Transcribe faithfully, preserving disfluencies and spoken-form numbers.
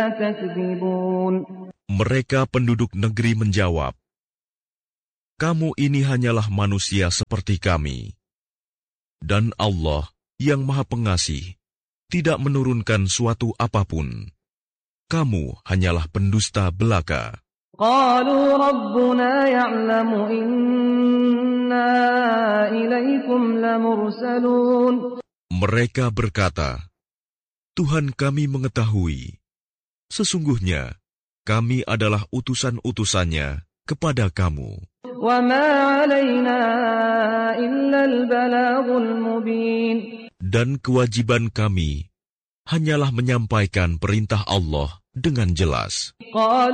Mereka penduduk negeri menjawab, "Kamu ini hanyalah manusia seperti kami. Dan Allah yang Maha Pengasih tidak menurunkan suatu apapun. Kamu hanyalah pendusta belaka." قالوا ربنا يعلم إنا إليكم لمرسلون. Mereka berkata, "Tuhan kami mengetahui, sesungguhnya kami adalah utusan-utusannya kepada kamu. وما علينا إلا البلاغ المبين. Dan kewajiban kami hanyalah menyampaikan perintah Allah dengan jelas."